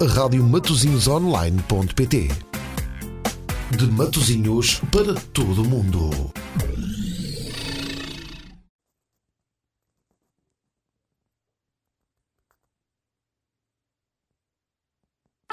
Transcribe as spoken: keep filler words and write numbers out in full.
rádio matosinhos online ponto pt. De Matosinhos para todo o mundo.